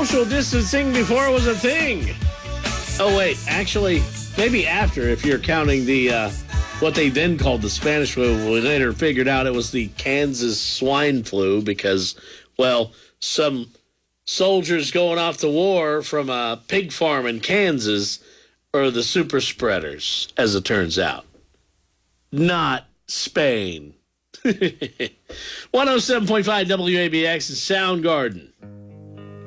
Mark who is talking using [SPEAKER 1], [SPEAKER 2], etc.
[SPEAKER 1] social distancing before it was a thing. Oh, wait, actually, maybe after, if you're counting the what they then called the Spanish flu. We later figured out it was the Kansas swine flu because, well, some soldiers going off to war from a pig farm in Kansas are the super spreaders, as it turns out. Not Spain. 107.5 WABX and Soundgarden.